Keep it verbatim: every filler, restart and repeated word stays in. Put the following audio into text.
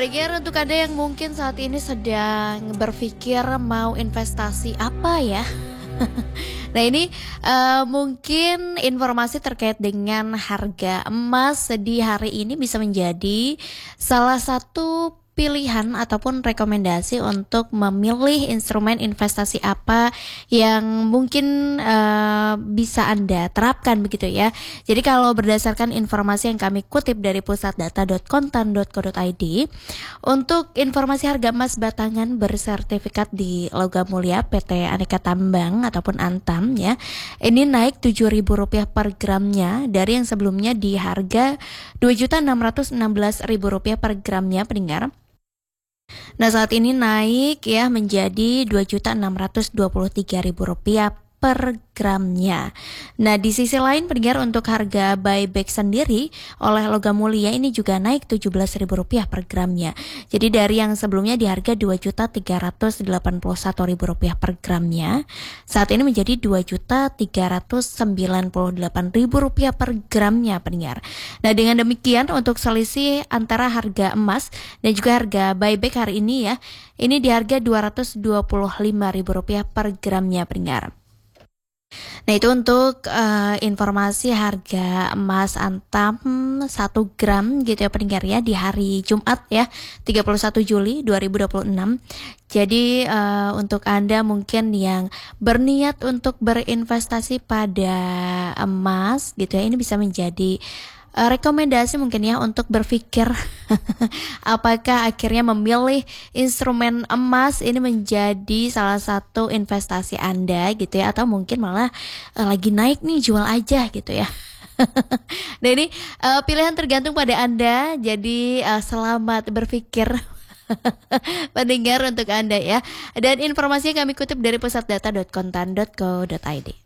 pendengar, untuk Anda yang mungkin saat ini sedang berpikir mau investasi apa ya? Nah ini uh, mungkin informasi terkait dengan harga emas di hari ini bisa menjadi salah satu pilihan ataupun rekomendasi untuk memilih instrumen investasi apa yang mungkin uh, bisa Anda terapkan begitu ya. Jadi kalau berdasarkan informasi yang kami kutip dari pusat data dot kontan dot co dot i d, untuk informasi harga emas batangan bersertifikat di logam mulia P T Aneka Tambang ataupun Antam ya, ini naik tujuh ribu rupiah per gramnya dari yang sebelumnya di harga dua juta enam ratus enam belas ribu rupiah per gramnya, pendengar. Nah saat ini naik ya menjadi dua juta enam ratus dua puluh tiga ribu rupiah per gramnya. Nah di sisi lain pendengar, untuk harga buyback sendiri oleh logam mulia ini juga naik tujuh belas ribu rupiah per gramnya. Jadi dari yang sebelumnya di harga dua juta tiga ratus delapan puluh satu ribu rupiah per gramnya, saat ini menjadi dua juta tiga ratus sembilan puluh delapan ribu rupiah per gramnya, pendengar. Nah dengan demikian untuk selisih antara harga emas dan juga harga buyback hari ini ya, ini di harga dua ratus dua puluh lima ribu rupiah per gramnya, pendengar. Nah itu untuk uh, informasi harga emas Antam satu gram gitu ya pendengar ya, di hari Jumat ya tiga puluh satu Juli dua ribu dua puluh enam. Jadi uh, untuk Anda mungkin yang berniat untuk berinvestasi pada emas gitu ya, ini bisa menjadi uh, rekomendasi mungkin ya untuk berpikir apakah akhirnya memilih instrumen emas ini menjadi salah satu investasi Anda gitu ya, atau mungkin malah uh, lagi naik nih jual aja gitu ya. Nah ini uh, pilihan tergantung pada Anda, jadi uh, selamat berpikir pendengar untuk Anda ya. Dan informasinya kami kutip dari pusat data dot kontan dot co dot i d.